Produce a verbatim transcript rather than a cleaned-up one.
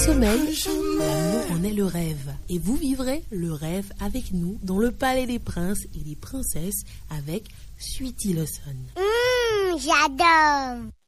Sommeil, l'amour en est le rêve. Et vous vivrez le rêve avec nous dans le palais des princes et des princesses avec Sweety Lawson. Mmh, j'adore.